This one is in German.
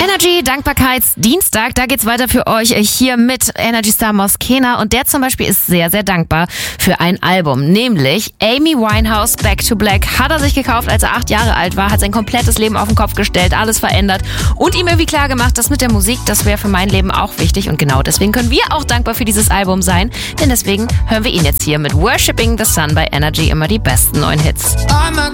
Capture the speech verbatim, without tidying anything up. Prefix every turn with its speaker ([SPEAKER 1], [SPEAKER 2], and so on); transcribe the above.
[SPEAKER 1] Energy Dankbarkeitsdienstag, da geht's weiter für euch hier mit Energy Star Moskena und der zum Beispiel ist sehr, sehr dankbar für ein Album, nämlich Amy Winehouse Back to Black hat er sich gekauft, als er acht Jahre alt war, hat sein komplettes Leben auf den Kopf gestellt, alles verändert und ihm irgendwie klar gemacht, dass mit der Musik, das wäre für mein Leben auch wichtig und genau deswegen können wir auch dankbar für dieses Album sein, denn deswegen hören wir ihn jetzt hier mit Worshipping the Sun bei Energy, immer die besten neuen Hits.
[SPEAKER 2] I'm a